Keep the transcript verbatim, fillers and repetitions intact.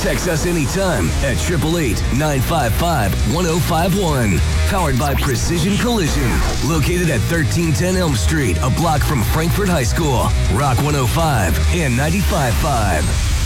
Text us anytime at eight eight eight, nine five five, one oh five one. Powered by Precision Collision. Located at thirteen ten Elm Street, a block from Frankford High School. Rock one oh five and ninety-five point five.